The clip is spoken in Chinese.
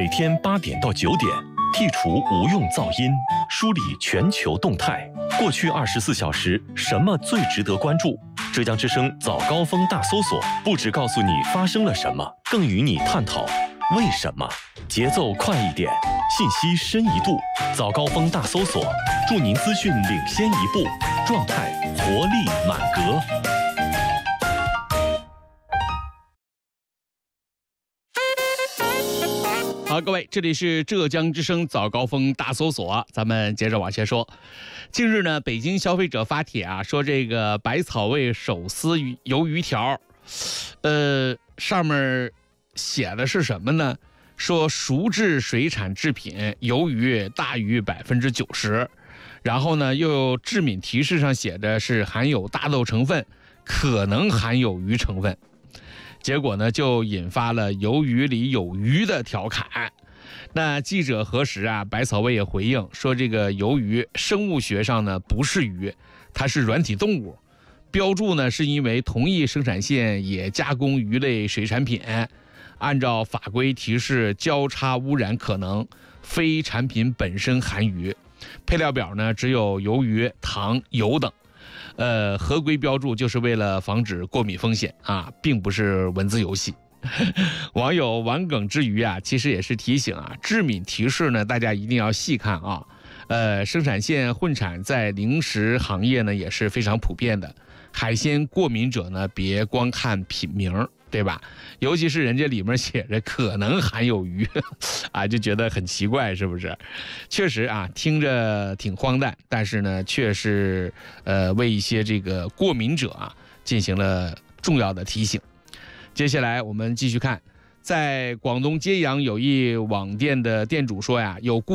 每天8点到9点，剔除无用噪音，梳理全球动态。过去24小时，什么最值得关注？浙江之声早高峰大搜索，不只告诉你发生了什么，更与你探讨为什么。节奏快一点，信息深一度。早高峰大搜索，祝您资讯领先一步，状态活力满格。 好，各位，这里是浙江之声早高峰大搜索，咱们接着往下说。近日呢，北京消费者发帖啊，说这个百草味手撕鱿鱼条，上面写的是什么呢？说熟制水产制品鱿鱼大于90%，然后呢，又制品提示上写着是含有大豆成分，可能含有鱼成分。结果呢，就引发了鱿鱼里有鱼的调侃。那记者核实啊，百草味也回应说，这个鱿鱼生物学上呢不是鱼，它是软体动物。标注呢是因为同一生产线也加工鱼类水产品，按照法规提示交叉污染可能，非产品本身含鱼。配料表呢只有鱿鱼、糖、油等。合规标注就是为了防止过敏风险啊，并不是文字游戏。网友玩梗之余啊，其实也是提醒啊，制品提示呢，大家一定要细看啊。生产线混产在零食行业呢也是非常普遍的。海鲜过敏者呢，别光看品名，对吧？尤其是人家里面写着可能含有鱼啊，就觉得很奇怪，是不是？确实啊，听着挺荒诞，但是呢，却是为一些这个过敏者啊进行了重要的提醒。接下来我们继续看，在广东揭阳有一网店的店主说呀，有